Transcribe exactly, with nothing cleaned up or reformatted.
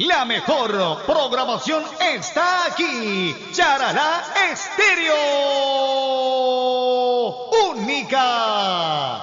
La mejor programación está aquí. Charalá Estéreo. Única.